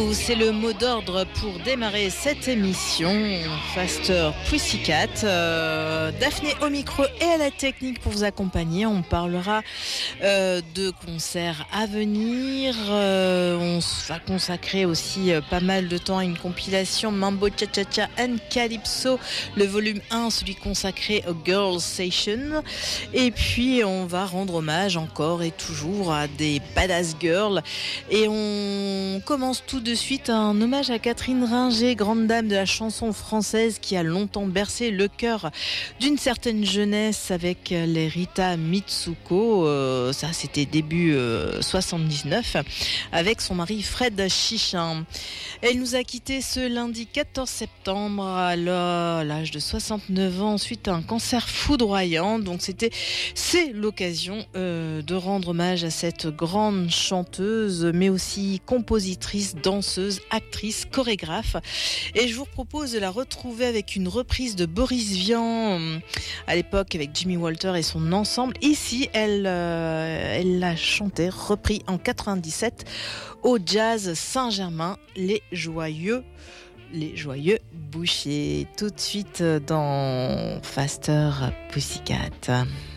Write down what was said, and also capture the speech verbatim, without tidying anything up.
vous, c'est le mot d'ordre pour démarrer cette émission. Faster Pussycat. Euh, Daphné au micro et à la technique pour vous accompagner. On parlera euh, de concerts à venir. Euh, on va consacrer aussi euh, pas mal de temps à une compilation Mambo Cha Cha Cha and Calypso, le volume un, celui consacré au Girls Station. Et puis on va rendre hommage encore et toujours à des badass girls. Et on commence tout de suite un hommage à Catherine Ringer, grande dame de la chanson française qui a longtemps bercé le cœur d'une certaine jeunesse avec les Rita Mitsuko. Euh, ça, c'était début euh, soixante-dix-neuf, avec son mari Fred Chichin. Elle nous a quittés ce lundi quatorze septembre à l'âge de soixante-neuf ans suite à un cancer foudroyant. Donc c'était, c'est l'occasion euh, de rendre hommage à cette grande chanteuse, mais aussi compositrice, danseuse, actrice, chorégraphe. Et je vous propose de la retrouver avec une reprise de Boris Vian euh, à l'époque avec Jimmy Walter et son ensemble. Ici, elle, euh, elle l'a chanté, repris en quatre-vingt-dix-sept au Jazz Saint-Germain, les joyeux, les joyeux bouchers. Tout de suite dans Faster Pussycat.